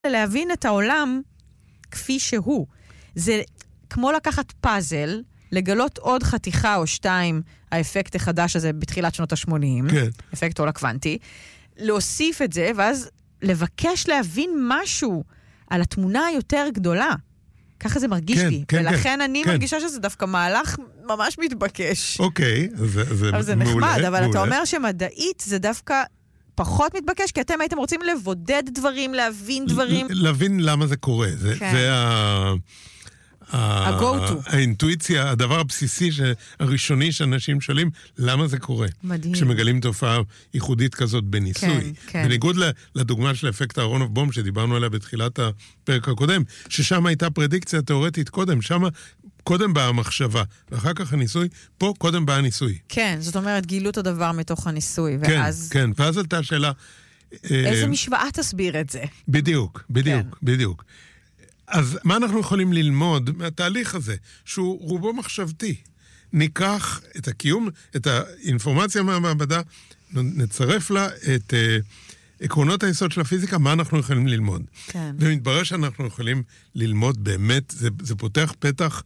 להבין את העולם כפי שהוא. זה כמו לקחת פאזל, לגלות עוד חתיכה או שתיים, האפקט החדש הזה בתחילת שנות ה-80, כן. אפקט עול הקוונטי, להוסיף את זה, ואז לבקש להבין משהו על התמונה היותר גדולה. ככה זה מרגיש לי. ולכן אני מרגישה שזה דווקא מהלך ממש מתבקש. אוקיי, זה נחמד, אבל אתה אומר שמדעית זה דווקא פחות מתבקש, כי אתם הייתם רוצים לבודד דברים, להבין דברים. להבין למה זה קורה. זה ה-go-to. האינטואיציה, הדבר הבסיסי הראשוני שאנשים שואלים, למה זה קורה? מדהים. כשמגלים תופעה ייחודית כזאת בניסוי. כן. בניגוד לדוגמה של אפקט אהרונוב בום, שדיברנו עליה בתחילת הפרק הקודם, ששם הייתה פרדיקציה תיאורטית קודם, שם קודם באה המחשבה, ואחר כך הניסוי, פה קודם באה הניסוי. כן, זאת אומרת, גילו את הדבר מתוך הניסוי, ואז... כן, ואז עלתה השאלה... איזה משוואה תסביר את זה? בדיוק. אז מה אנחנו יכולים ללמוד מהתהליך הזה, שהוא רובו מחשבתי? ניקח את הקיום, את האינפורמציה מהמעבדה, נצרף לה את עקרונות היסוד של הפיזיקה, מה אנחנו יכולים ללמוד. כן. ומתברר שאנחנו יכולים ללמוד באמת, זה פותח פתח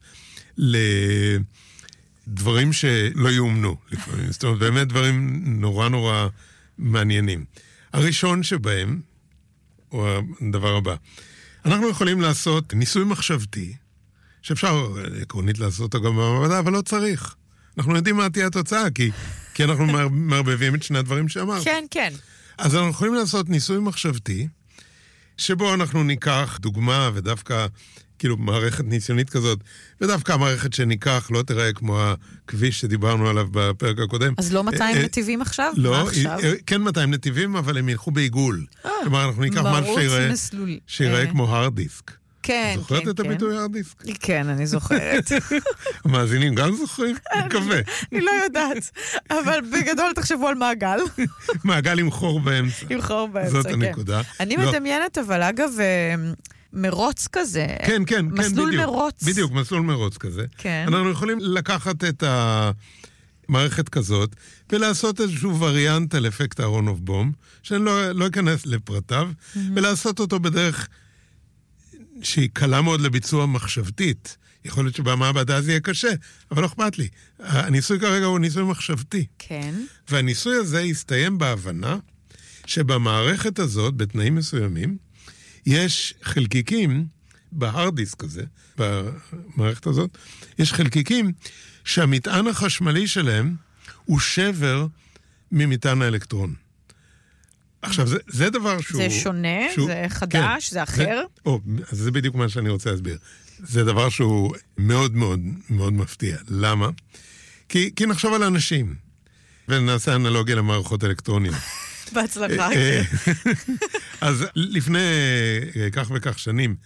לדברים שלא יאומנו לפעמים. זאת אומרת, באמת דברים נורא נורא מעניינים. הראשון שבהם, או הדבר הבא, אנחנו יכולים לעשות ניסוי מחשבתי, שאפשר עקרונית לעשות אותו גם במעבדה, אבל לא צריך. אנחנו יודעים מה תהיה התוצאה, כי אנחנו מערבבים את שני הדברים שאמרת. כן. אז אנחנו יכולים לעשות ניסוי מחשבתי, שבו אנחנו ניקח דוגמה, ודווקא כאילו מערכת ניסיונית כזאת, ודווקא המערכת שניקח לא תראה כמו הכביש שדיברנו עליו בפרק הקודם. אז לא 200 נתיבים עכשיו? לא, כן 200 נתיבים, אבל הם ילכו בעיגול. כלומר, אנחנו ניקח משהו שיראה כמו הרד דיסק. כן. זוכרת את הביטוי הרד דיסק? כן, אני זוכרת. המאזינים גם זוכרים? אני מקווה. אני לא יודעת, אבל בגדול תחשבו על מעגל. מעגל עם חור באמצע. עם חור באמצע, כן. זאת הנקודה. אני מדמיינת, אבל אגב... מרוץ כזה. כן, מסלול מרוץ. בדיוק, מסלול מרוץ כזה. כן. אנחנו יכולים לקחת את המערכת כזאת, ולעשות איזשהו וריאנט על אפקט אהרונוב בום, שאני לא אכנס לפרטיו, ולעשות אותו בדרך שהיא קלה מאוד לביצוע מחשבתית. יכול להיות שבמעבדה זה יהיה קשה, אבל לא אכפת לי. הניסוי כרגע הוא ניסוי מחשבתי. כן. והניסוי הזה יסתיים בהבנה שבמערכת הזאת, בתנאים מסוימים, יש חלקיקים, בהרד דיסק הזה, במערכת הזאת, יש חלקיקים שהמטען החשמלי שלהם הוא שבר ממטען האלקטרון. עכשיו, זה דבר שהוא... זה שונה? זה חדש? זה אחר? אז זה בדיוק מה שאני רוצה להסביר. זה דבר שהוא מאוד מאוד מאוד מפתיע. למה? כי נחשוב על אנשים, ונעשה אנלוגיה למערכות אלקטרוניות. בהצלחה. אז לפני כך וכך שנים,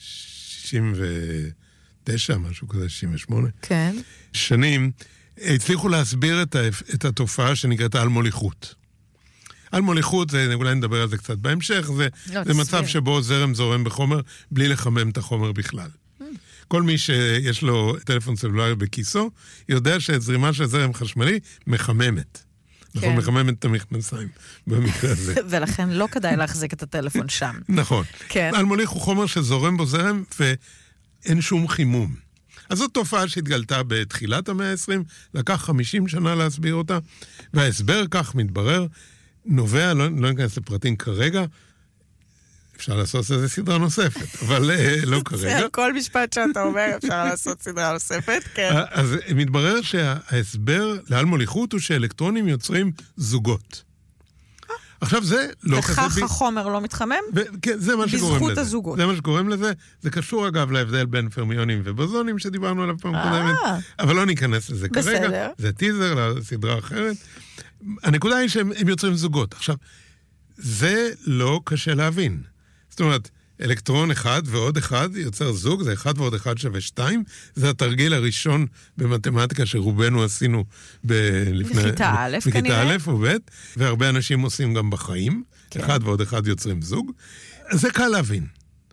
69, משהו כזה, 68, כן. שנים, הצליחו להסביר את התופעה שנקראת על-מוליכות. על-מוליכות, אולי נדבר על זה קצת בהמשך, זה מצב שבו זרם זורם בחומר, בלי לחמם את החומר בכלל. כל מי שיש לו טלפון סלולרי בכיסו, יודע שזרימה של זרם חשמלי מחממת. נכון, מחממת את המכנסיים במקרה הזה. ולכן לא כדאי להחזיק את הטלפון שם. נכון. על-מוליך הוא חומר שזורם בו זרם ואין שום חימום. אז זאת תופעה שהתגלתה בתחילת המאה ה-20, לקח 50 שנה להסביר אותה, וההסבר כך מתברר, נובע, לא ניכנס לפרטים כרגע, אפשר לעשות איזה סדרה נוספת, אבל לא כרגע. על כל משפט שאתה אומר אפשר לעשות סדרה נוספת, כן. אז מתברר שההסבר לעל-מוליכות הוא שאלקטרונים יוצרים זוגות. עכשיו זה לא כזה... וכך החומר לא מתחמם? כן, זה מה שגורם לזה. בזכות הזוגות. זה מה שגורם לזה. זה קשור אגב להבדל בין פרמיונים ובוזונים שדיברנו עליו פעם קודמת, אבל לא ניכנס לזה כרגע. בסדר. זה טיזר לסדרה אחרת. הנקודה היא שהם יוצרים זוגות. עכשיו, זה לא קשה להבין. זאת אומרת, אלקטרון אחד ועוד אחד יוצר זוג, זה 1 ועוד 1 שווה 2, זה התרגיל הראשון במתמטיקה שרובנו עשינו בכיתה א', בכיתה א' וב', והרבה אנשים עושים גם בחיים, 1 ועוד 1 יוצרים זוג, זה קל להבין.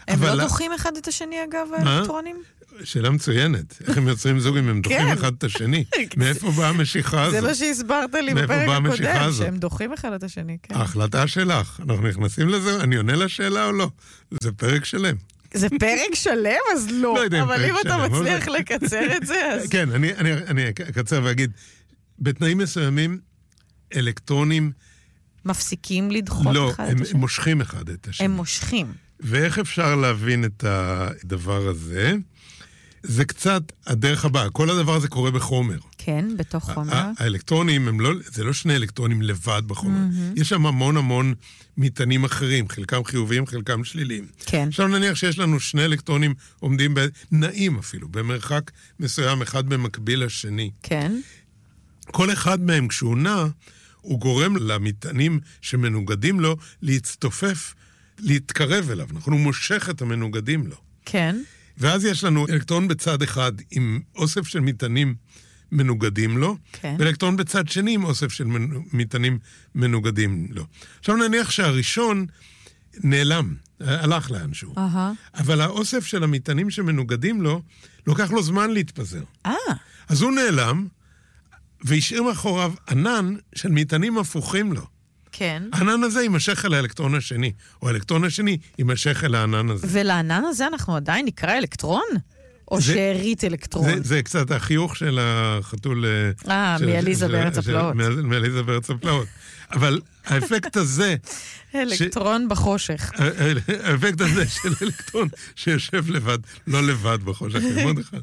הם לא דוחים אחד את השני, אגב, האלקטרונים? שאלה מצוינת. איך הם יוצרים זוג אם הם דוחים אחד את השני? מאיפה באה המשיכה הזאת? זה מה שהסברת לי בפרק הקודם, שהם דוחים אחד את השני. ההחלטה שלך. אנחנו נכנסים לזה, אני עונה לשאלה או לא? זה פרק שלם. זה פרק שלם? אז לא. אבל אם אתה מצליח לקצר את זה, אז... כן, אני אקצר ואגיד, בתנאים מסוימים, אלקטרונים... מפסיקים לדחות אחד את השני? לא, הם מושכים אחד את השני. הם מושכים. ואיך אפשר להבין את הדבר הזה? זה קצת הדרך הבאה. כל הדבר הזה קורה בחומר. כן, בתוך חומר. האלקטרונים, זה לא שני אלקטרונים לבד בחומר. יש שם המון מטענים אחרים, חלקם חיוביים, חלקם שליליים. כן. עכשיו נניח שיש לנו שני אלקטרונים עומדים נעים אפילו, במרחק מסוים אחד במקביל לשני. כן. כל אחד מהם כשהוא נע, הוא גורם למטענים שמנוגדים לו להצטופף, להתקרב אליו. אנחנו מושך את המנוגדים לו. כן. ואז יש לנו אלקטרון בצד אחד עם אוסף של מטענים מנוגדים לו, כן. ואלקטרון בצד שני עם אוסף של מטענים מנוגדים לו. עכשיו נניח שהראשון נעלם, הלך לאנשהו. אבל האוסף של המטענים שמנוגדים לו, לוקח לו זמן להתפזר. אז הוא נעלם, והשאיר מאחוריו ענן של מטענים הפוכים לו. כן. הענן הזה יימשך אל האלקטרון השני, או האלקטרון השני יימשך אל הענן הזה. ולענן הזה אנחנו עדיין נקרא אלקטרון? או שארית אלקטרון? זה קצת החיוך של החתול... מאליזה בארץ הפלאות. מאליזה בארץ הפלאות. אבל האפקט הזה... אלקטרון בחושך. האפקט הזה של אלקטרון שיושב לבד, לא לבד בחושך, מאוד אחד.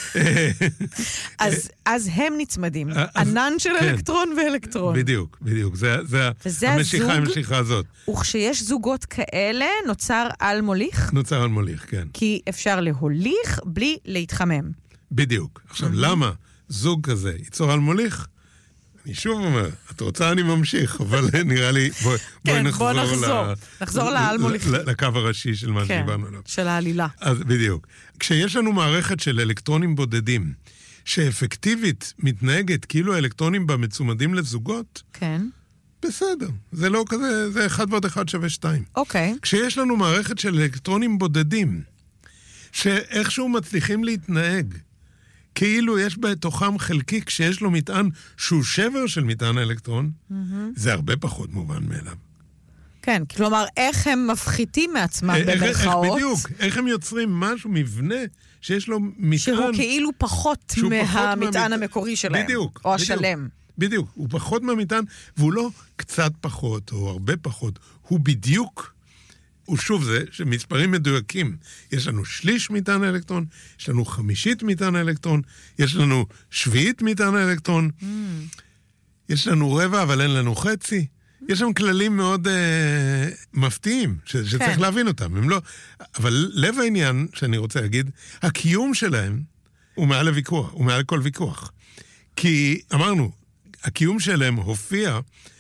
אז הם נצמדים. ענן של אלקטרון ואלקטרון. בדיוק. זה המשיכה הזאת. וכשיש זוגות כאלה, נוצר על מוליך? נוצר על מוליך, כן. כי אפשר להוליך בלי להתחמם. בדיוק. עכשיו, למה זוג כזה ייצור על מוליך? אני שוב אומר, את רוצה אני ממשיך, אבל נראה לי, בואי נחזור לעל מוליך. לקו הראשי של מה שדיברנו עליו. של העלילה. אז בדיוק. כשיש לנו מערכת של אלקטרונים בודדים, שאפקטיבית מתנהגת כאילו האלקטרונים בה מצומדים לזוגות, כן. בסדר. זה לא כזה, זה 1 ועוד 1 שווה 2. אוקיי. כשיש לנו מערכת של אלקטרונים בודדים, שאיכשהו מצליחים להתנהג, כאילו יש בתוכם חלקיק שיש לו מטען שהוא שבר של מטען האלקטרון, זה הרבה פחות מובן מאליו. כן, כלומר, איך הם מפחיתים מעצמם במרכאות? בדיוק, איך הם יוצרים משהו, מבנה, שיש לו מטען... שהוא כאילו פחות מהמטען המקורי שלהם. בדיוק. או השלם. בדיוק, הוא פחות מהמטען, והוא לא קצת פחות, או הרבה פחות, הוא בדיוק... ושוב זה שמספרים מדויקים. יש לנו שליש מטען האלקטרון, יש לנו 1/5 מטען האלקטרון, יש לנו 1/7 מטען האלקטרון, יש לנו 1/4 אבל אין לנו 1/2. יש שם כללים מאוד מפתיעים, שצריך להבין אותם. הם לא... אבל לב העניין שאני רוצה להגיד, הקיום שלהם הוא מעל הוויכוח, הוא מעל כל ויכוח. כי אמרנו, הקיום שלהם הופיע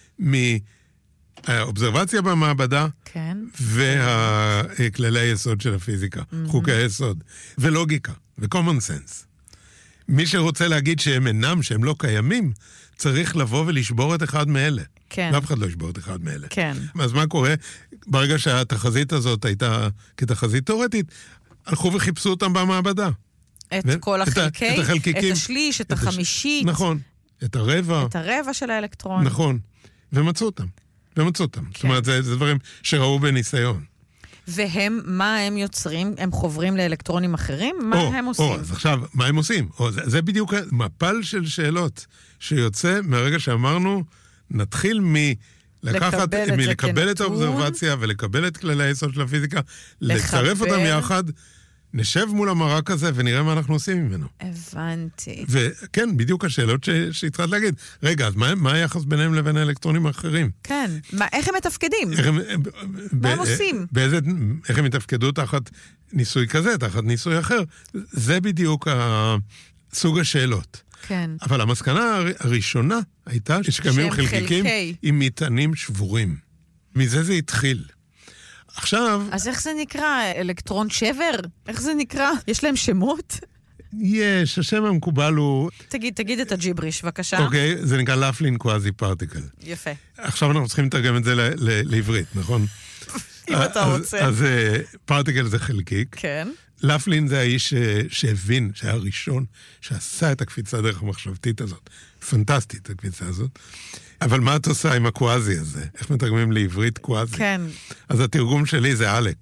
האובזרבציה במעבדה, כן. וכללי היסוד של הפיזיקה, חוקי היסוד, ולוגיקה, ו-common sense. מי שרוצה להגיד שהם אינם, שהם לא קיימים, צריך לבוא ולשבור את אחד מאלה. כן. ואף אחד לא ישבור את אחד מאלה. כן. אז מה קורה? ברגע שהתחזית הזאת הייתה כתחזית תיאורטית, הלכו וחיפשו אותם במעבדה. את כל החלקי, את השליש, את החמישית. נכון. את הרבע. את הרבע של האלקטרון. נכון. ומצאו אותם. זאת אומרת, זה דברים שראו בניסיון. והם, מה הם יוצרים? הם חוברים לאלקטרונים אחרים? מה הם עושים? אז עכשיו, מה הם עושים? זה בדיוק מפל של שאלות שיוצא מהרגע שאמרנו, נתחיל מלקבל את האובזרבציה ולקבל את כללי היסוד של הפיזיקה, לצרף אותם יחד, נשב מול המרק הזה ונראה מה אנחנו עושים ממנו. הבנתי. וכן, בדיוק השאלות שהתחלת להגיד. רגע, אז מה היחס ביניהם לבין האלקטרונים האחרים? כן. איך הם מתפקדים? מה הם עושים? איך הם מתפקדו תחת ניסוי כזה, תחת ניסוי אחר? זה בדיוק סוג השאלות. כן. אבל המסקנה הראשונה הייתה שקיימים חלקיקים עם מטענים שבורים. מזה זה התחיל. עכשיו... אז איך זה נקרא? אלקטרון שבר? איך זה נקרא? יש להם שמות? יש, השם המקובל הוא... תגיד את הג'יבריש, בבקשה. אוקיי, זה נקרא לפלין קוואזי פרטיקל. יפה. עכשיו אנחנו צריכים לתרגם את זה לעברית, נכון? אם אתה רוצה. אז פרטיקל זה חלקיק. כן. לפלין זה האיש שהבין, שהיה הראשון, שעשה את הקפיצה דרך המחשבתית הזאת. פנטסטית, הקפיצה הזאת. אבל מה את עושה עם הקוואזי הזה? איך מתרגמים לעברית קוואזי? כן. אז התרגום שלי זה אלק.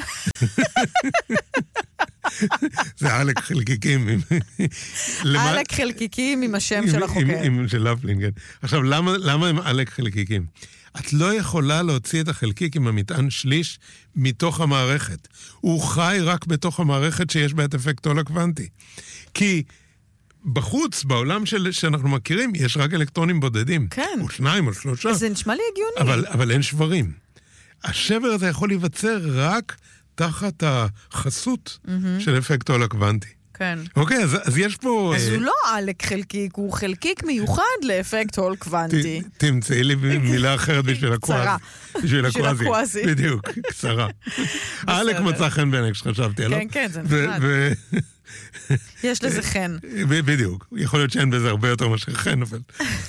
זה אלק חלקיקים. אלק חלקיקים עם השם של החוקר. של לפלין, כן. עכשיו, למה הם אלק חלקיקים? את לא יכולה להוציא את החלקיק עם המטען שליש מתוך המערכת. הוא חי רק בתוך המערכת שיש בה את אפקט הול הקוונטי. כי בחוץ, בעולם שאנחנו מכירים, יש רק אלקטרונים בודדים. כן. או 2 או 3. זה נשמע לי הגיוני. אבל אין שברים. השבר הזה יכול להיווצר רק תחת החסות של אפקט הול הקוונטי. כן. אוקיי, אז יש פה... אז הוא לא אלק חלקיק, הוא חלקיק מיוחד לאפקט הול קוונטי. תמצאי לי מילה אחרת בשביל הקוואזי. בשביל הקוואזי. בדיוק, קצרה. אלק מצא חן בעיניי כשחשבתי עליו. כן, כן, זה נחמד. יש לזה חן. בדיוק. יכול להיות שאין בזה הרבה יותר מאשר חן, אבל...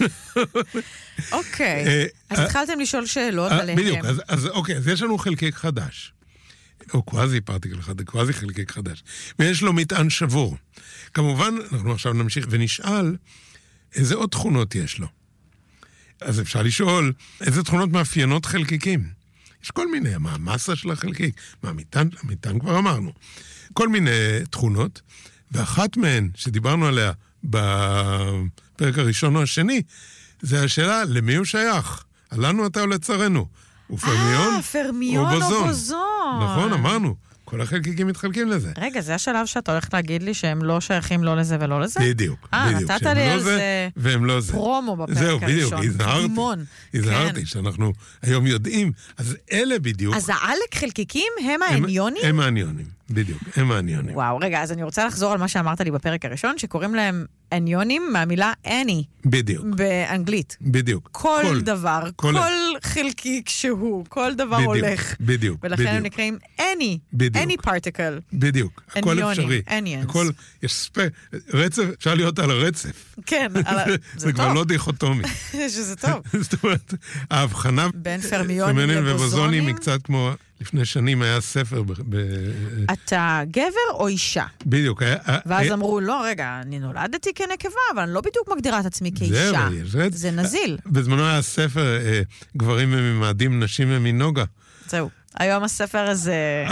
אוקיי. אז התחלתם לשאול שאלות עליהם. בדיוק, אז אוקיי, אז יש לנו חלקיק חדש. או קוואזי פרטיקל חדש, קוואזי חלקיק חדש. ויש לו מטען שבור. כמובן, אנחנו עכשיו נמשיך ונשאל איזה עוד תכונות יש לו. אז אפשר לשאול איזה תכונות מאפיינות חלקיקים. יש כל מיני, מה המסה של החלקיק, מה המטען כבר אמרנו. כל מיני תכונות, ואחת מהן שדיברנו עליה בפרק הראשון או השני, זה השאלה למי הוא שייך. עלינו אתה או לצרנו. הוא פרמיון? פרמיון או בוזון. נכון, אמרנו. כל החלקיקים מתחלקים לזה. רגע, זה השלב שאתה הולך להגיד לי שהם לא שייכים לא לזה ולא לזה? בדיוק, בדיוק. נתת לי על זה והם לא זה. פרומו בפרק זהו, בדיוק, הראשון. הזהרתי שאנחנו היום יודעים. אז אלה בדיוק. אז האלק חלקיקים הם האניונים? הם האניונים, בדיוק, הם האניונים. וואו, רגע, אז אני רוצה לחזור על מה שאמרת לי בפרק הראשון, שקוראים להם אניונים מהמילה any. בדיוק. באנגלית. בדיוק. כל דבר, כל חלקיק שהוא, כל דבר הולך. בדיוק. ולכן הם נקראים any particle. בדיוק. הכל אפשרי. הכל, יש רצף, אפשר להיות על הרצף. כן, זה זה כבר לא דיכוטומי. שזה טוב. זאת אומרת, ההבחנה בין פרמיונים לבוזונים היא קצת כמו... לפני שנים היה ספר אתה גבר או אישה? בדיוק. ואז אמרו, לא, רגע, אני נולדתי כנקבה, אבל אני לא בדיוק מגדירה את עצמי כאישה. זה נזיל. בזמנו היה ספר, גברים ממאדים, נשים ממינוגה. זהו. היום הספר הזה...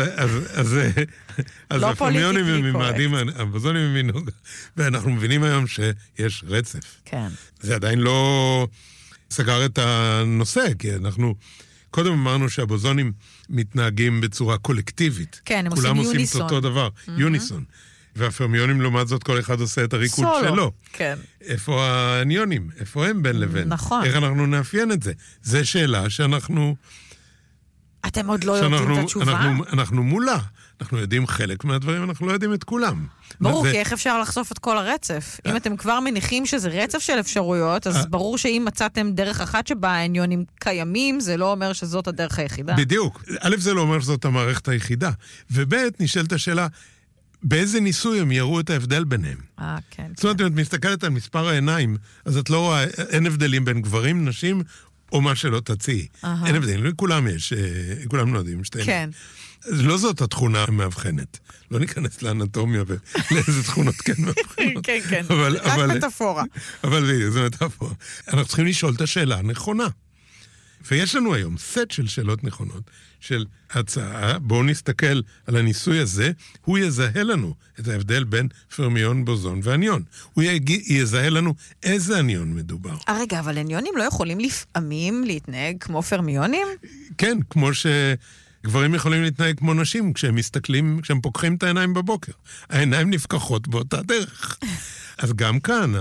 אז הפרמיונים ממאדים, הבוזונים ממינוגה. ואנחנו מבינים היום שיש רצף. כן. זה עדיין לא סגר את הנושא, כי אנחנו... קודם אמרנו שהבוזונים מתנהגים בצורה קולקטיבית. כן, הם עושים יוניסון. כולם עושים את אותו דבר, יוניסון. והפרמיונים, לעומת זאת, כל אחד עושה את הריקוד שלו. כן. איפה האניונים? איפה הם בין לבין? נכון. איך אנחנו נאפיין את זה? זו שאלה שאנחנו... אתם עוד לא יודעים את התשובה? אנחנו מולה. אנחנו יודעים חלק מהדברים, אנחנו לא יודעים את כולם. ברור, כי איך אפשר לחשוף את כל הרצף? אם אתם כבר מניחים שזה רצף של אפשרויות, אז ברור שאם מצאתם דרך אחת שבה האניונים קיימים, זה לא אומר שזאת הדרך היחידה. בדיוק. א', זה לא אומר שזאת המערכת היחידה. וב', נשאלת השאלה, באיזה ניסוי הם יראו את ההבדל ביניהם? כן. זאת אומרת, אם את מסתכלת על מספר העיניים, אז את לא רואה, אין הבדלים בין גברים, נשים, או מה שלא תציעי. אין הבדלים, כולם יש, כולם נולדים שתי עיניים. כן. לא זאת התכונה המאבחנת. לא ניכנס לאנטומיה ולאיזה תכונות כן מאבחנות. כן, כן. רק מטאפורה. אבל זה מטאפורה. אנחנו צריכים לשאול את השאלה הנכונה. ויש לנו היום סט של שאלות נכונות, של הצעה, בואו נסתכל על הניסוי הזה, הוא יזהה לנו את ההבדל בין פרמיון, בוזון ואניון. הוא יזהה לנו איזה אניון מדובר. רגע, אבל אניונים לא יכולים לפעמים להתנהג כמו פרמיונים? כן, כמו גברים יכולים להתנהג כמו נשים כשהם מסתכלים, כשהם פוקחים את העיניים בבוקר. העיניים נפקחות באותה דרך. אז גם כאן,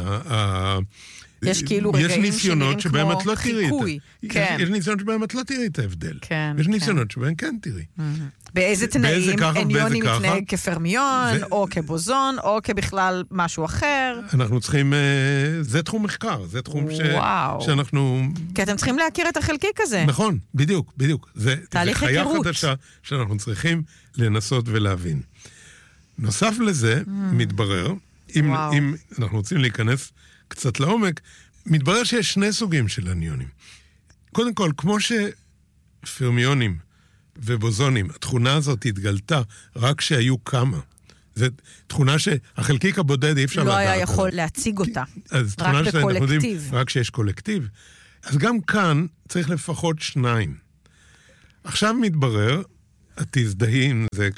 יש כאילו רגעים שנראים כמו חיקוי. יש ניסיונות שבהם את לא תראי את ההבדל. כן. יש ניסיונות שבהם כן תראי. באיזה תנאים אניונים מתנהג כפרמיון, או כבוזון, או כבכלל משהו אחר. אנחנו צריכים, זה תחום מחקר, זה תחום שאנחנו... כי אתם צריכים להכיר את החלקיק הזה. נכון, בדיוק, בדיוק. זה חיה חדשה שאנחנו צריכים לנסות ולהבין. נוסף לזה, מתברר, אם אנחנו רוצים להיכנס קצת לעומק, מתברר שיש שני סוגים של אניונים. קודם כל, כמו שפרמיונים ובוזונים. התכונה הזאת התגלתה רק כשהיו כמה. זו תכונה שהחלקיק הבודד אי אפשר לדעת. לא היה יכול להציג אותה, רק בקולקטיב. רק כשיש קולקטיב. אז גם כאן צריך לפחות 2. עכשיו מתברר, את תזדהי עם זה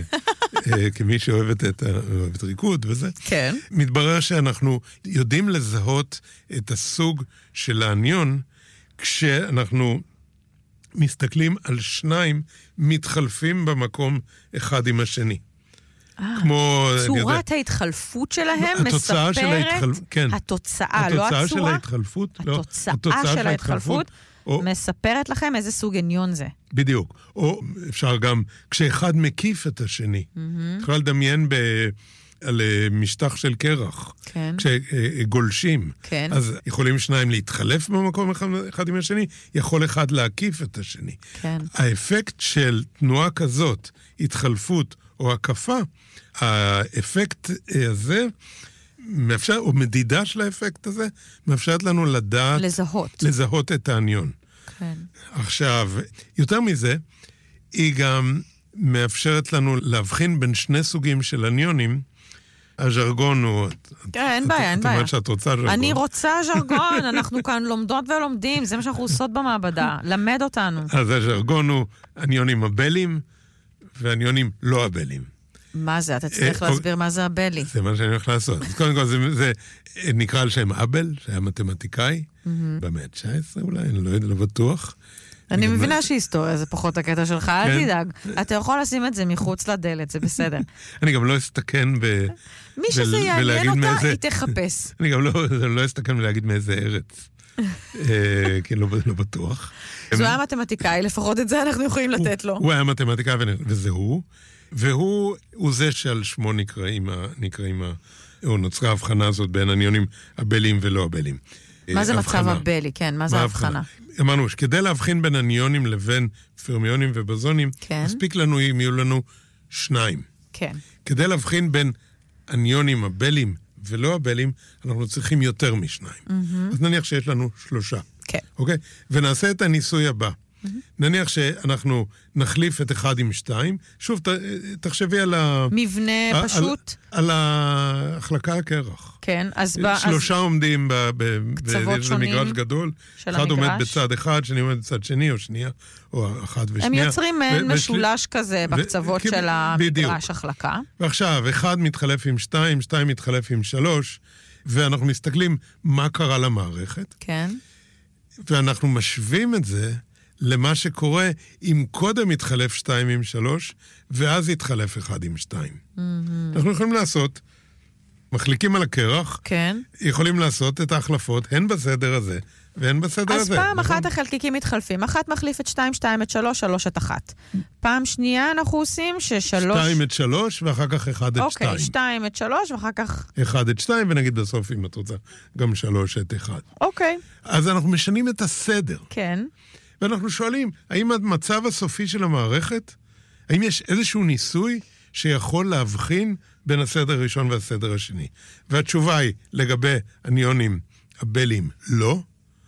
כמי שאוהבת את ריקוד וזה. כן. מתברר שאנחנו יודעים לזהות את הסוג של האניון, כשאנחנו מסתכלים על 2 מתחלפים במקום אחד עם השני. כמו, צורת ההתחלפות שלהם מספרת, כן. התוצאה, לא הצורה, של ההתחלפות, התוצאה של ההתחלפות מספרת לכם איזה סוג עניון זה. בדיוק. או אפשר גם, כשאחד מקיף את השני. יכולה לדמיין על משטח של קרח. כן. כשגולשים. כן. אז יכולים 2 להתחלף במקום אחד עם השני, יכול אחד להקיף את השני. כן. האפקט של תנועה כזאת, התחלפות או הקפה, האפקט הזה מאפשר, או מדידה של האפקט הזה, מאפשרת לנו לדעת... לזהות את האניון. כן. עכשיו, יותר מזה, היא גם מאפשרת לנו להבחין בין 2 סוגים של אניונים. הז'רגון הוא... כן, אין בעיה, אין בעיה. זאת אומרת שאת רוצה ז'רגון. אני רוצה ז'רגון, אנחנו כאן לומדות ולומדים, זה מה שאנחנו עושות במעבדה, למד אותנו. אז הז'רגון הוא אניונים הבלים, ואניונים לא הבלים. מה זה? אתה צריך להסביר מה זה הבלי. זה מה שאני הולך לעשות. אז קודם כל זה נקרא על שם אבל, שהיה מתמטיקאי, במאה ה-19 אולי, אני לא יודע, לא בטוח. אני מבינה שהיסטוריה זה פחות הקטע שלך, אל תדאג. אתה יכול לשים את זה מחוץ לדלת, זה בסדר. אני גם לא אסתכן מי שזה יעניין אותה, היא תחפש. אני גם לא אסתכן ולהגיד מאיזה ארץ. כי לא בטוח. זו היה מתמטיקאי, לפחות את זה אנחנו יכולים לתת לו. הוא היה מתמטיקאי וזה הוא. והוא זה שעל שמו או נוצרה ההבחנה הזאת בין אניונים הבלים ולא הבלים. מה זה מצב הבלי? כן, מה זה ההבחנה? אמרנו שכדי להבחין בין אניונים לבין פרמיונים ובוזונים, מספיק לנו אם יהיו לנו 2. כן. כדי להבחין בין אניונים הבלים ולא הבלים, אנחנו צריכים יותר מ2. אז נניח שיש לנו 3. כן. אוקיי? ונעשה את הניסוי הבא. נניח שאנחנו נחליף את 1 עם 2, שוב, תחשבי על מבנה פשוט? על ההחלקה הקרח. כן, אז 3 עומדים קצוות שונים במגרש גדול, אחד עומד בצד אחד, שני עומד בצד שני או שנייה, או אחת ושנייה. הם יוצרים מעין משולש כזה בקצוות של המגרש החלקה. ועכשיו, 1 מתחלף עם 2, 2 מתחלף עם 3, ואנחנו מסתכלים מה קרה למערכת. כן. ואנחנו משווים את זה למה שקורה אם קודם יתחלף 2 עם 3, ואז יתחלף 1 עם 2. אנחנו יכולים לעשות, מחליקים על הקרח, כן. יכולים לעשות את ההחלפות, הן בסדר הזה, והן בסדר אז הזה. אז פעם אחת החלקיקים מתחלפים, אחת מחליף את 2, 2 את 3, 3 את 1. פעם שנייה אנחנו עושים 2 את 3, ואחר כך 1 את 2. אוקיי, 2 את 3, ואחר כך 1 את 2, ונגיד בסוף, אם את רוצה, גם 3 את 1. אוקיי. אז אנחנו משנים את הסדר. כן. ואנחנו שואלים, האם המצב הסופי של המערכת, האם יש איזשהו ניסוי שיכול להבחין בין הסדר הראשון והסדר השני? והתשובה היא, לגבי אניונים הבלים, לא.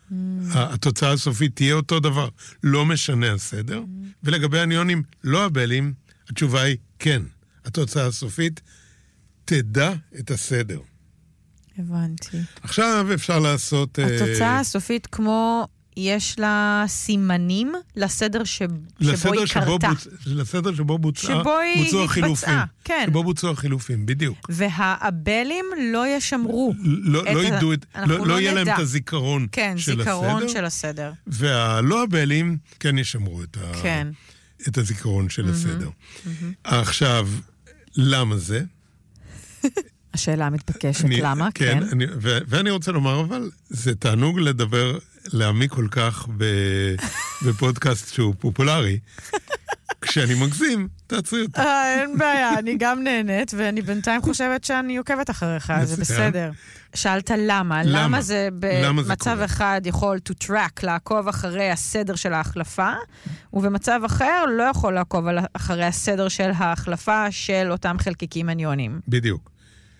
התוצאה הסופית תהיה אותו דבר, לא משנה הסדר. ולגבי אניונים לא הבלים, התשובה היא כן. התוצאה הסופית תדע את הסדר. הבנתי. עכשיו אפשר לעשות... התוצאה הסופית כמו... יש לה סימנים לסדר שבו היא קרתה. לסדר שבו בוצעו החילופים. כן. שבו בוצעו החילופים, בדיוק. והאבלים לא ישמרו. לא ידעו לא יהיה להם את הזיכרון של הסדר. כן, זיכרון של הסדר. והלא אבלים כן ישמרו את הזיכרון של הסדר. עכשיו, למה זה? השאלה המתבקשת, למה? כן. ואני רוצה לומר, אבל זה תענוג לדבר, להעמיק כל כך בפודקאסט שהוא פופולרי. כשאני מגזים, תעצרי אותי. אין בעיה, אני גם נהנית, ואני בינתיים חושבת שאני עוקבת אחריך, זה בסדר. שאלת למה? למה זה במצב אחד יכול to track, לעקוב אחרי הסדר של ההחלפה, ובמצב אחר לא יכול לעקוב אחרי הסדר של ההחלפה של אותם חלקיקים אניונים. בדיוק.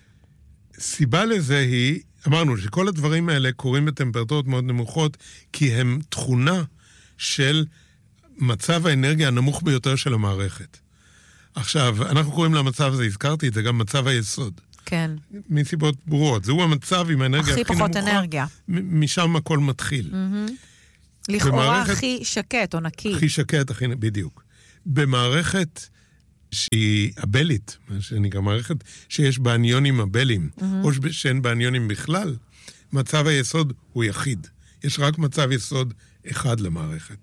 סיבה לזה היא, אמרנו שכל הדברים האלה קורים בטמפרטורות מאוד נמוכות, כי הם תכונה של מצב האנרגיה הנמוך ביותר של המערכת. עכשיו, אנחנו קוראים למצב הזה, הזכרתי את זה, גם מצב היסוד. כן. מסיבות ברורות. זהו המצב עם האנרגיה הכי נמוכה. הכי פחות אנרגיה. משם הכל מתחיל. לכאורה הכי שקט או נקי. הכי שקט, בדיוק. במערכת שהיא אבלית, מה שנקרא, מערכת שיש בה אניונים אבלים, או שאין בה אניונים בכלל, מצב היסוד הוא יחיד. יש רק מצב יסוד אחד למערכת.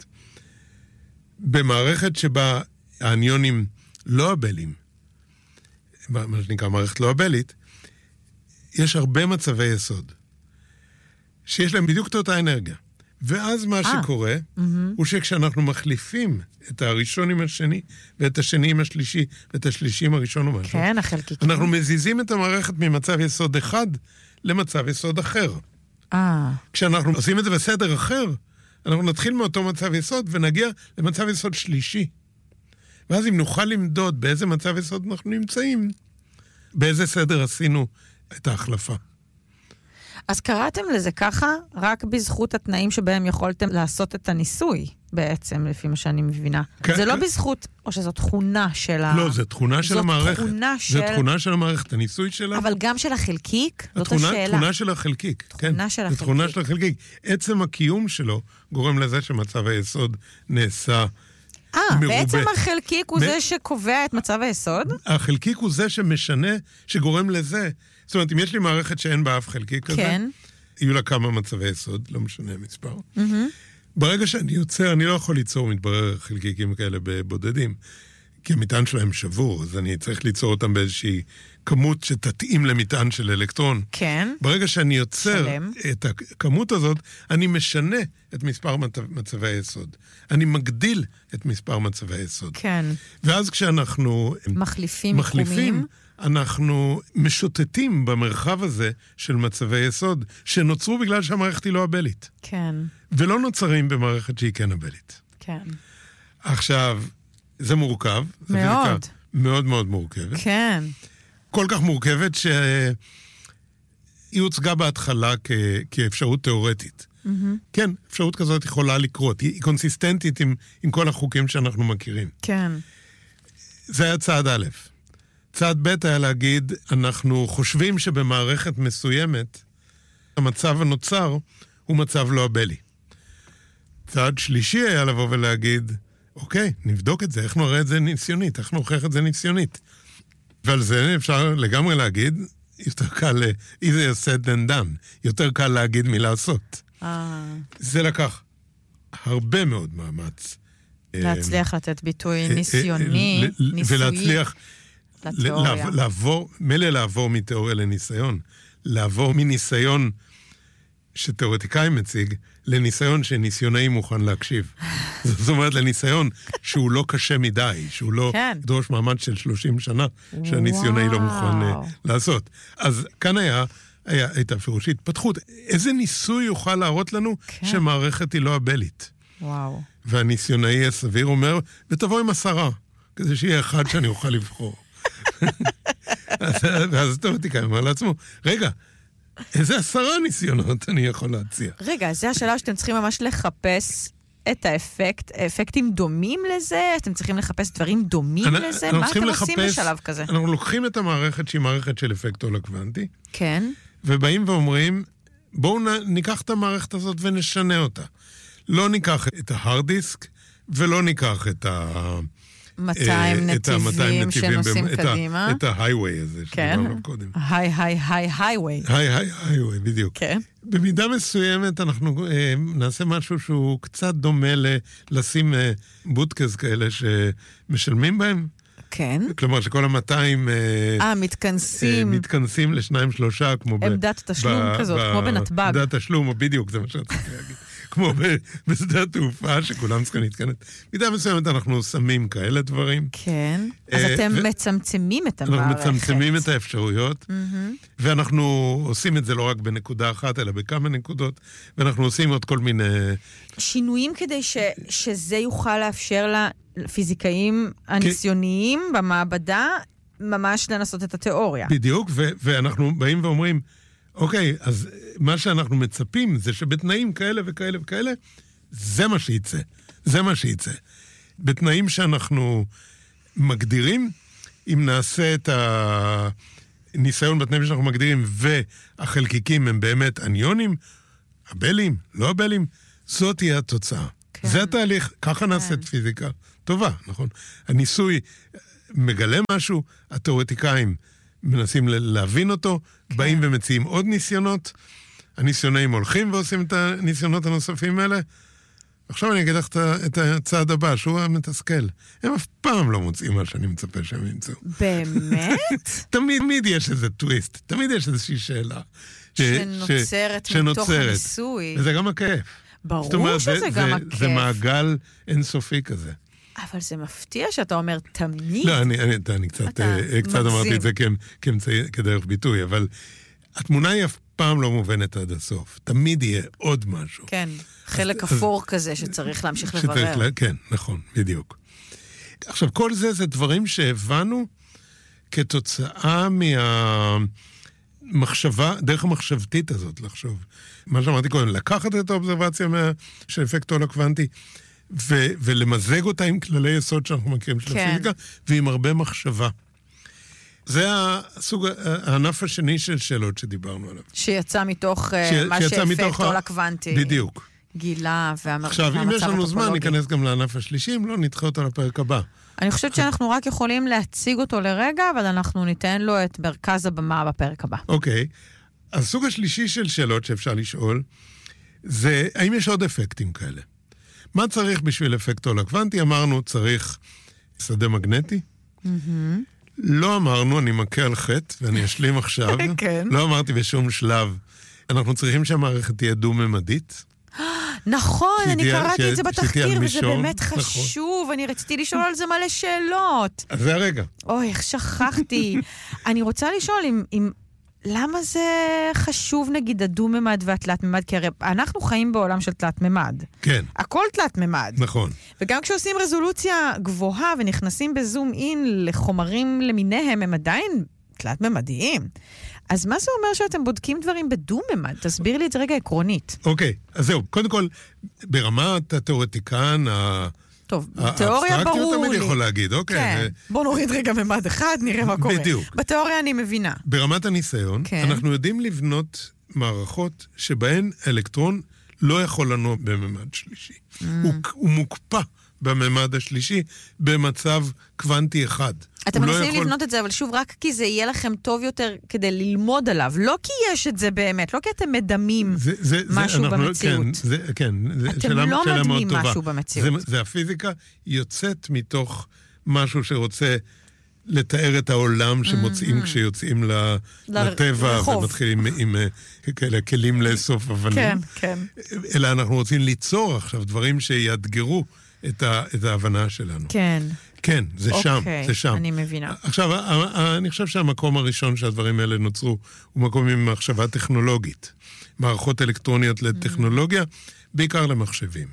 במערכת שבה האניונים לא אבלים, מה שנקרא מערכת לא אבלית, יש הרבה מצבי יסוד, שיש להם בדיוק את אותה אנרגיה. ואז מה שקורה, הוא שכשאנחנו מחליפים את הראשון עם השני, ואת השני עם השלישי, ואת השלישי עם הראשון או משהו, כן, החלקיקים. אנחנו מזיזים את המערכת ממצב יסוד אחד למצב יסוד אחר. כשאנחנו עושים את זה בסדר אחר, אנחנו נתחיל מאותו מצב יסוד, ונגיע למצב יסוד שלישי. ואז אם נוכל למדוד באיזה מצב יסוד אנחנו נמצאים, באיזה סדר עשינו את ההחלפה. אז קראתם לזה ככה, רק בזכות התנאים שבהם יכולתם לעשות את הניסוי, בעצם, לפי מה שאני מבינה. זה לא בזכות, או שזו תכונה של לא, זו תכונה של המערכת. זו תכונה של המערכת, הניסוי שלה. אבל גם של החלקיק? זאת השאלה. תכונה של החלקיק, כן. זו תכונה של החלקיק. עצם הקיום שלו גורם לזה שמצב היסוד נעשה מרובה. בעצם החלקיק הוא זה שקובע את מצב היסוד? החלקיק הוא זה שמשנה, שגורם לזה. זאת אומרת, אם יש לי מערכת שאין בה אף חלקיק כזה, כן. יהיו לה כמה מצבי יסוד, לא משנה המספר. ברגע שאני יוצר, אני לא יכול ליצור מתברר חלקיקים כאלה בבודדים, כי המטען שלהם שבור, אז אני צריך ליצור אותם באיזושהי כמות שתתאים למטען של אלקטרון. כן. ברגע שאני יוצר את הכמות הזאת, אני משנה את מספר מצבי היסוד. אני מגדיל את מספר מצבי היסוד. כן. ואז כשאנחנו מחליפים, אנחנו משוטטים במרחב הזה של מצבי יסוד, שנוצרו בגלל שהמערכת היא לא אבלית. כן. ולא נוצרים במערכת שהיא כן אבלית. כן. עכשיו, זה מורכב. מאוד. מאוד מאוד מורכבת. כן. כל כך מורכבת שהיא הוצגה בהתחלה כאפשרות תיאורטית. כן, אפשרות כזאת יכולה לקרות. היא קונסיסטנטית עם כל החוקים שאנחנו מכירים. כן. זה היה צעד א'. צעד ב' היה להגיד, אנחנו חושבים שבמערכת מסוימת, המצב הנוצר הוא מצב לא אבלי. צעד שלישי היה לבוא ולהגיד, אוקיי, נבדוק את זה, איך נראה את זה ניסיונית, איך נוכח את זה ניסיונית. ועל זה אפשר לגמרי להגיד, יותר קל, easier said than done, יותר קל להגיד מלעשות. זה לקח הרבה מאוד מאמץ. להצליח לתת ביטוי ניסיוני, ניסויי. ולהצליח לעבור מתיאוריה לניסיון. לעבור מניסיון שתיאורטיקאי מציג, לניסיון שניסיונאי מוכן להקשיב. זאת אומרת, לניסיון שהוא לא קשה מדי, שהוא לא דרוש מעמד של 30 שנה, שהניסיונאי לא מוכן לעשות. אז כאן הייתה אפילו שהתפתחות. איזה ניסוי יוכל להראות לנו שמערכת היא לא אבלית? וואו. והניסיונאי הסביר אומר, ותבוא עם 10, כדי שיהיה אחד שאני אוכל לבחור. ואז תיאורטיקאי אומר לעצמו, רגע, איזה 10 ניסיונות אני יכול להציע? רגע, זו השאלה שאתם צריכים ממש לחפש את האפקטים דומים לזה? אתם צריכים לחפש דברים דומים לזה? מה אתם עושים בשלב כזה? אנחנו לוקחים את המערכת שהיא מערכת של אפקט הולו קוונטי. כן. ובאים ואומרים, בואו ניקח את המערכת הזאת ונשנה אותה. לא ניקח את ההארד דיסק, ולא ניקח את 200 נתיבים שנוסעים קדימה. את ההייווי הזה שדיברנו קודם. הייווי. הייווי, בדיוק. כן. במידה מסוימת אנחנו נעשה משהו שהוא קצת דומה לשים בודקס כאלה שמשלמים בהם. כן. כלומר שכל 200 מתכנסים ל2-3 כמו עמדת תשלום כזאת, כמו בנתב"ג. עמדת תשלום, בדיוק, זה מה שרציתי להגיד. כמו בשדה התעופה, שכולם צריכים להתכנס. מידה מסוימת אנחנו שמים כאלה דברים. כן. אז אתם מצמצמים את המערכת. אנחנו מצמצמים את האפשרויות, ואנחנו עושים את זה לא רק בנקודה אחת, אלא בכמה נקודות, ואנחנו עושים עוד כל מיני שינויים כדי שזה יוכל לאפשר לפיזיקאים הניסיוניים במעבדה, ממש לנסות את התיאוריה. בדיוק, ואנחנו באים ואומרים, אוקיי, אז מה שאנחנו מצפים זה שבתנאים כאלה וכאלה וכאלה, זה מה שייצא. זה מה שייצא. בתנאים שאנחנו מגדירים, אם נעשה את הניסיון בתנאים שאנחנו מגדירים, והחלקיקים הם באמת אניונים, הבלים, לא הבלים, זאת תהיה התוצאה. כן. זה התהליך, ככה נעשית פיזיקה טובה, נכון? הניסוי מגלה משהו, התיאורטיקאים מנסים להבין אותו, כן. באים ומציעים עוד ניסיונות, הניסיונאים הולכים ועושים את הניסיונות הנוספים האלה. עכשיו אני אגיד לך את הצעד הבא, שהוא המתסכל. הם אף פעם לא מוצאים מה שאני מצפה שהם ימצאו. באמת? תמיד יש איזה טוויסט, תמיד יש איזושהי שאלה. שנוצרת מתוך הניסוי. וזה גם הכיף. ברור שזה גם הכיף. זה מעגל אינסופי כזה. אבל זה מפתיע שאתה אומר תמיד. לא, אני קצת אמרתי את זה כדרך ביטוי, אבל התמונה היא אף פעם לא מובנת עד הסוף. תמיד יהיה עוד משהו. כן, חלק אפור כזה שצריך להמשיך לברר. כן, נכון, בדיוק. עכשיו, כל זה דברים שהבנו כתוצאה מהמחשבה, דרך המחשבתית הזאת לחשוב. מה שאמרתי קודם, לקחת את האובזרבציה של אפקט עול הקוונטי, ולמזג אותה עם כללי יסוד שאנחנו מכירים של הפיזיקה, ועם הרבה מחשבה. זה הענף השני של שאלות שדיברנו עליו. שיצא מתוך מה שאפקט עול הקוונטי. בדיוק. גילה והמצב עכשיו, אם יש לנו זמן, ניכנס גם לענף השלישי, אם לא, נדחה אותו לפרק הבא. אני חושבת שאנחנו רק יכולים להציג אותו לרגע, אבל אנחנו ניתן לו את מרכז הבמה בפרק הבא. אוקיי. הסוג השלישי של שאלות שאפשר לשאול, זה האם יש עוד אפקטים כאלה? מה צריך בשביל אפקט עול הקוונטי? אמרנו, צריך שדה מגנטי. לא אמרנו, אני מכה על חטא, ואני אשלים עכשיו. כן. לא אמרתי בשום שלב. אנחנו צריכים שהמערכת תהיה דו-ממדית. נכון, אני קראתי את זה בתחקיר, וזה באמת חשוב. אני רציתי לשאול על זה מלא שאלות. אז זה הרגע. אוי, איך שכחתי. אני רוצה לשאול אם למה זה חשוב, נגיד, הדו-ממד והתלת-ממד? כי הרי אנחנו חיים בעולם של תלת-ממד. כן. הכל תלת-ממד. נכון. וגם כשעושים רזולוציה גבוהה ונכנסים בזום אין לחומרים למיניהם, הם עדיין תלת-ממדיים. אז מה זה אומר שאתם בודקים דברים בדו-ממד? תסביר לי את זה רגע עקרונית. אוקיי, אז זהו. קודם כל, ברמת התיאורטיקן, טוב, בתיאוריה ברור לי. תמיד יכול להגיד, אוקיי. כן, בוא נוריד רגע ממד אחד, נראה מה קורה. בדיוק. בתיאוריה אני מבינה. ברמת הניסיון, אנחנו יודעים לבנות מערכות שבהן האלקטרון לא יכול לנוע בממד שלישי. הוא מוקפא בממד השלישי במצב קוונטי אחד. אתם מנסים לבנות את זה, אבל שוב, רק כי זה יהיה לכם טוב יותר כדי ללמוד עליו. לא כי יש את זה באמת, לא כי אתם מדמים משהו במציאות. כן, אתם לא מדמים משהו במציאות. זה הפיזיקה יוצאת מתוך משהו שרוצה לתאר את העולם שמוצאים כשיוצאים לטבע, ומתחילים עם כלים לאסוף אבנים. כן, כן. אלא אנחנו רוצים ליצור עכשיו דברים שיאתגרו את ההבנה שלנו. כן. כן, זה שם, זה שם. אני מבינה. עכשיו, אני חושב שהמקום הראשון שהדברים האלה נוצרו, הוא מקום עם מחשבה טכנולוגית. מערכות אלקטרוניות לטכנולוגיה, בעיקר למחשבים.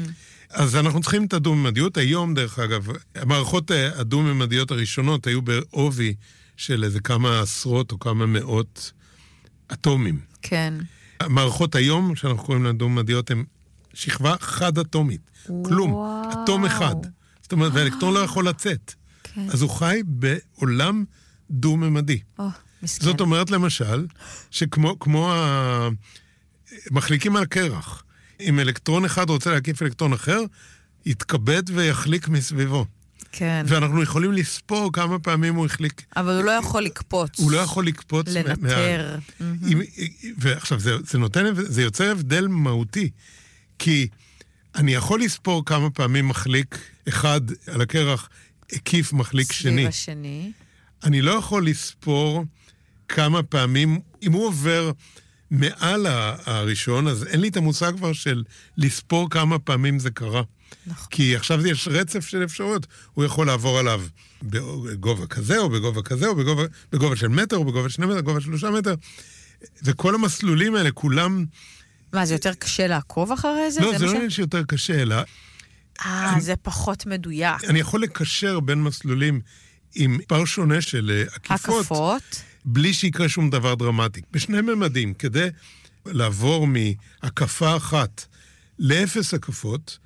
אז אנחנו צריכים את הדו-ממדיות. היום, דרך אגב, המערכות הדו-ממדיות הראשונות היו בעובי של איזה כמה עשרות או כמה מאות אטומים. כן. המערכות היום, שאנחנו קוראים להן דו-ממדיות, הן שכבה חד-אטומית. כלום. אטום אחד. זאת אומרת, והאלקטרון לא יכול לצאת. כן. אז הוא חי בעולם דו-ממדי. מסכן. זאת אומרת, למשל, שכמו מחליקים על קרח. אם אלקטרון אחד רוצה להקיף אלקטרון אחר, יתכבד ויחליק מסביבו. כן. ואנחנו יכולים לספור כמה פעמים הוא החליק. אבל הוא לא יכול לקפוץ. הוא לא יכול לקפוץ. לנטר. ועכשיו, זה יוצר הבדל מהותי. כי אני יכול לספור כמה פעמים מחליק אחד על הקרח, הקיף מחליק שני. סביב השני. אני לא יכול לספור כמה פעמים, אם הוא עובר מעל הראשון, אז אין לי את המושג כבר של לספור כמה פעמים זה קרה. נכון. כי עכשיו יש רצף של אפשרויות. הוא יכול לעבור עליו בגובה כזה, או בגובה כזה, או בגובה של מטר, או בגובה 2 מטר, בגובה 3 מטר. וכל המסלולים האלה, כולם... מה, זה יותר קשה לעקוב אחרי זה? לא, זה לא שיותר קשה, אלא... זה פחות מדויק. אני יכול לקשר בין מסלולים עם פער שונה של עקיפות, בלי שיקרה שום דבר דרמטי. בשני ממדים, כדי לעבור מהקפה אחת לאפס הקפות,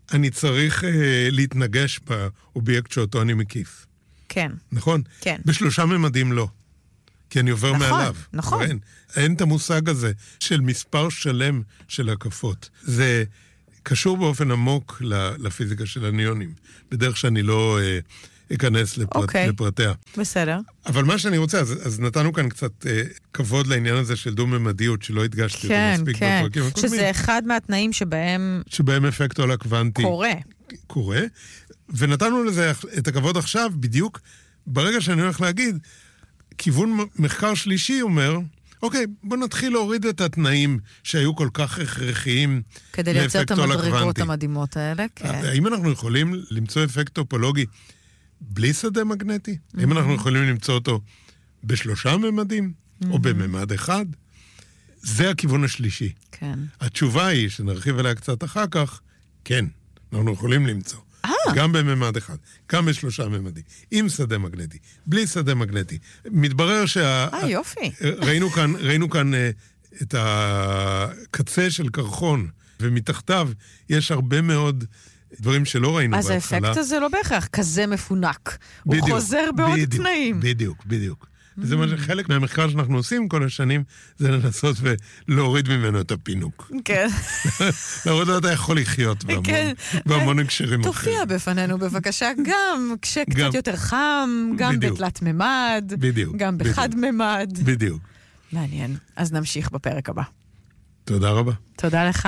אני צריך להתנגש באובייקט שאותו אני מקיף. כן. נכון? כן. בשלושה ממדים לא. כי אני עובר מעליו. נכון. אין את המושג הזה של מספר שלם של הקפות. זה קשור באופן עמוק לפיזיקה של הניונים, בדרך שאני לא אכנס לפרטיה. בסדר. אבל מה שאני רוצה, אז נתנו כאן קצת כבוד לעניין הזה של דו-ממדיות, שלא הדגשתי אותו מספיק בפרקים הקודמים. שזה אחד מהתנאים שבהם אפקט הולה קוונטי קורה. ונתנו לזה את הכבוד עכשיו, בדיוק ברגע שאני הולך להגיד, כיוון מחקר שלישי אומר, אוקיי, בוא נתחיל להוריד את התנאים שהיו כל כך הכרחיים כדי לייצר את המדרגות המדהימות האלה, כן. האם אנחנו יכולים למצוא אפקט טופולוגי בלי שדה מגנטי? האם אנחנו יכולים למצוא אותו בשלושה ממדים? או בממד אחד? זה הכיוון השלישי. כן. התשובה היא, שנרחיב עליה קצת אחר כך, כן, אנחנו יכולים למצוא. גם בממד אחד, גם בשלושה ממדים, עם שדה מגנטי, בלי שדה מגנטי. מתברר יופי. ראינו כאן את הקצה של קרחון, ומתחתיו יש הרבה מאוד דברים שלא ראינו בהתחלה. אז האפקט הזה לא בהכרח כזה מפונק. הוא חוזר בעוד תנאים. בדיוק. וזה מה שחלק מהמחקר שאנחנו עושים כל השנים, זה לנסות ולהוריד ממנו את הפינוק. כן. להוריד לו אתה יכול לחיות בהמון הקשרים אחרים. תופיע בפנינו בבקשה, גם כשקצת יותר חם, גם בתלת ממד, גם בחד ממד. בדיוק. מעניין. אז נמשיך בפרק הבא. תודה רבה. תודה לך.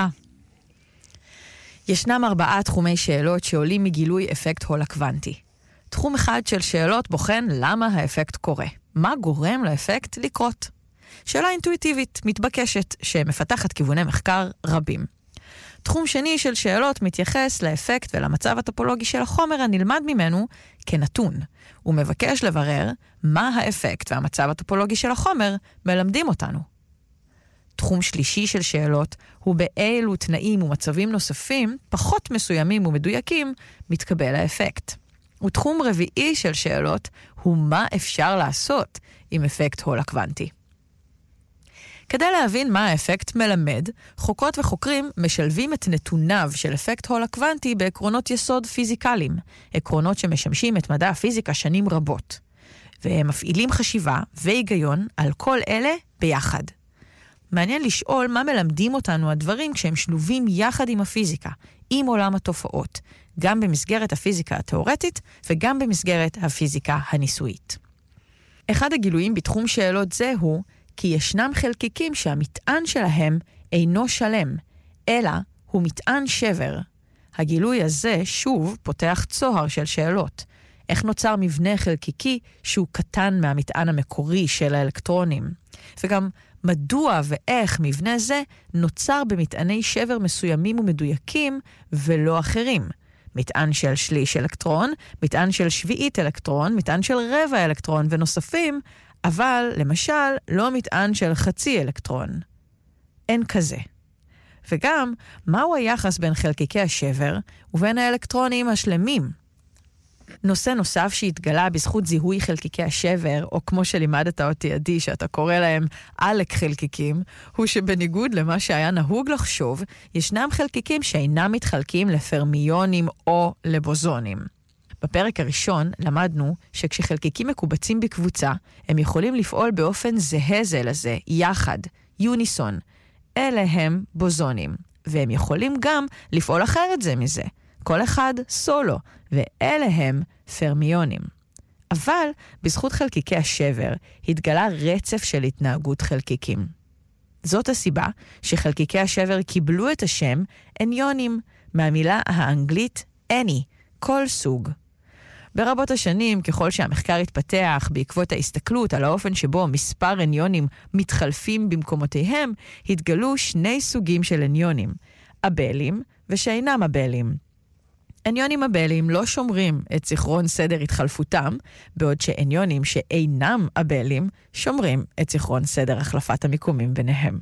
ישנם 4 תחומי שאלות שעולים מגילוי אפקט הולה קוונטי. תחום אחד של שאלות בוחן למה האפקט קורה. מה גורם לאפקט לקרות? שאלה אינטואיטיבית, מתבקשת, שמפתחת כיווני מחקר רבים. תחום שני של שאלות מתייחס לאפקט ולמצב הטופולוגי של החומר הנלמד ממנו כנתון. הוא מבקש לברר מה האפקט והמצב הטופולוגי של החומר מלמדים אותנו. תחום שלישי של שאלות הוא באילו תנאים ומצבים נוספים, פחות מסוימים ומדויקים, מתקבל האפקט. ותחום רביעי של שאלות הוא מה אפשר לעשות עם אפקט הולה קוונטי. כדי להבין מה האפקט מלמד, חוקרות וחוקרים משלבים את נתוניו של אפקט הולה קוונטי בעקרונות יסוד פיזיקליים, עקרונות שמשמשים את מדע הפיזיקה שנים רבות. והם מפעילים חשיבה והיגיון על כל אלה ביחד. מעניין לשאול מה מלמדים אותנו הדברים כשהם שלובים יחד עם הפיזיקה, עם עולם התופעות, גם במסגרת הפיזיקה התיאורטית וגם במסגרת הפיזיקה הניסויית. אחד הגילויים בתחום שאלות זה הוא כי ישנם חלקיקים שהמטען שלהם אינו שלם, אלא הוא מטען שבר. הגילוי הזה שוב פותח צוהר של שאלות. איך נוצר מבנה חלקיקי שהוא קטן מהמטען המקורי של האלקטרונים? וגם מדוע ואיך מבנה זה נוצר במטעני שבר מסוימים ומדויקים ולא אחרים? מטען של שליש אלקטרון, מטען של שביעית אלקטרון, מטען של רבע אלקטרון ונוספים, אבל למשל לא מטען של חצי אלקטרון. אין כזה. וגם, מהו היחס בין חלקיקי השבר ובין האלקטרונים השלמים? נושא נוסף שהתגלה בזכות זיהוי חלקיקי השבר, או כמו שלימדת אותי עדי, שאתה קורא להם עלק חלקיקים, הוא שבניגוד למה שהיה נהוג לחשוב, ישנם חלקיקים שאינם מתחלקים לפרמיונים או לבוזונים. בפרק הראשון למדנו שכשחלקיקים מקובצים בקבוצה, הם יכולים לפעול באופן זהה זה לזה, יחד, יוניסון. אלה הם בוזונים, והם יכולים גם לפעול אחרת זה מזה. כל אחד סולו, ואלה הם פרמיונים. אבל בזכות חלקיקי השבר התגלה רצף של התנהגות חלקיקים. זאת הסיבה שחלקיקי השבר קיבלו את השם אניונים, מהמילה האנגלית any, כל סוג. ברבות השנים, ככל שהמחקר התפתח בעקבות ההסתכלות על האופן שבו מספר אניונים מתחלפים במקומותיהם, התגלו 2 סוגים של אניונים, אבלים ושאינם אבלים. אניונים אבלים לא שומרים את זיכרון סדר התחלפותם, בעוד שאניונים שאינם אבלים שומרים את זיכרון סדר החלפת המיקומים ביניהם.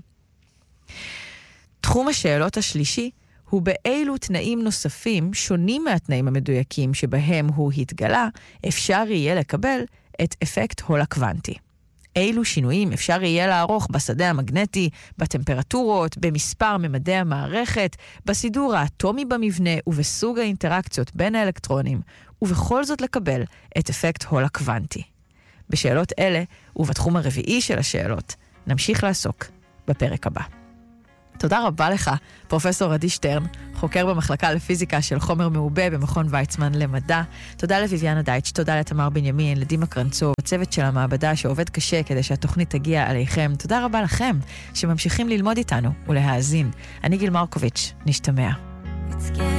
תחום השאלות השלישי הוא באילו תנאים נוספים שונים מהתנאים המדויקים שבהם הוא התגלה, אפשר יהיה לקבל את אפקט הולה קוונטי. אילו שינויים אפשר יהיה לערוך בשדה המגנטי, בטמפרטורות, במספר ממדי המערכת, בסידור האטומי במבנה ובסוג האינטראקציות בין האלקטרונים, ובכל זאת לקבל את אפקט הול הקוונטי. בשאלות אלה, ובתחום הרביעי של השאלות, נמשיך לעסוק בפרק הבא. תודה רבה לך, פרופסור עדי שטרן, חוקר במחלקה לפיזיקה של חומר מעובה במכון ויצמן למדע. תודה לויביאנה דייטש, תודה לתמר בנימין, לדימה קרנצוב, הצוות של המעבדה שעובד קשה כדי שהתוכנית תגיע עליכם. תודה רבה לכם שממשיכים ללמוד איתנו ולהאזין. אני גיל מרקוביץ', נשתמע.